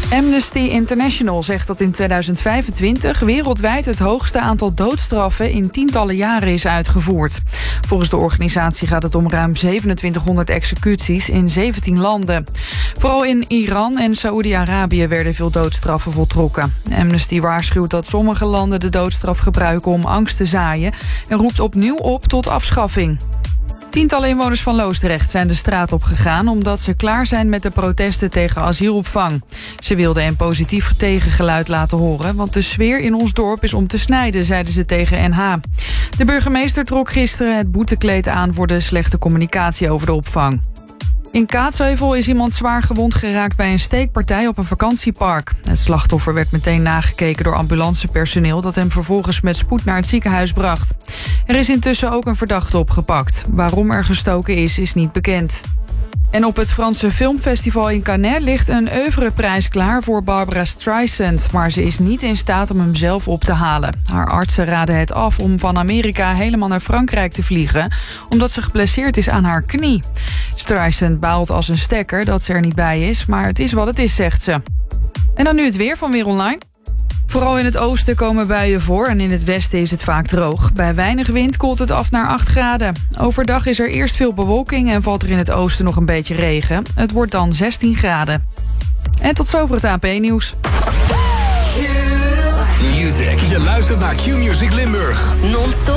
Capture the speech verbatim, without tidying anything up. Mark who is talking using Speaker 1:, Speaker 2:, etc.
Speaker 1: Amnesty International zegt dat in tweeduizend vijfentwintig wereldwijd het hoogste aantal doodstraffen in tientallen jaren is uitgevoerd. Volgens de organisatie gaat het om ruim zevenentwintighonderd executies in zeventien landen. Vooral in Iran en Saoedi-Arabië werden veel doodstraffen voltrokken. Amnesty waarschuwt dat sommige landen de doodstraf gebruiken om angst te zaaien en roept opnieuw op tot afschaffing. Tientallen inwoners van Loosdrecht zijn de straat op gegaan omdat ze klaar zijn met de protesten tegen asielopvang. Ze wilden een positief tegengeluid laten horen, want de sfeer in ons dorp is om te snijden, zeiden ze tegen N H. De burgemeester trok gisteren het boetekleed aan voor de slechte communicatie over de opvang. In Kaatsheuvel is iemand zwaar gewond geraakt bij een steekpartij op een vakantiepark. Het slachtoffer werd meteen nagekeken door ambulancepersoneel dat hem vervolgens met spoed naar het ziekenhuis bracht. Er is intussen ook een verdachte opgepakt. Waarom er gestoken is, is niet bekend. En op het Franse filmfestival in Cannes ligt een oeuvreprijs klaar voor Barbra Streisand, maar ze is niet in staat om hem zelf op te halen. Haar artsen raden het af om van Amerika helemaal naar Frankrijk te vliegen, omdat ze geblesseerd is aan haar knie. Streisand baalt als een stekker dat ze er niet bij is, maar het is wat het is, zegt ze. En dan nu het weer van Weer Online. Vooral in het oosten komen buien voor en in het westen is het vaak droog. Bij weinig wind koelt het af naar acht graden. Overdag is er eerst veel bewolking en valt er in het oosten nog een beetje regen. Het wordt dan zestien graden. En tot zover het A N P-nieuws.
Speaker 2: Music. Je luistert naar Q-Music Limburg.
Speaker 3: Non-stop